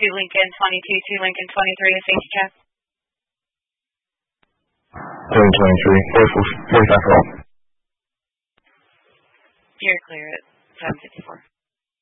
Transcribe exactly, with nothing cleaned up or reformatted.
to Lincoln twenty-two to Lincoln twenty-three, a safety check. Lincoln twenty-three, forty-five for all. You're clear at seven fifty-four.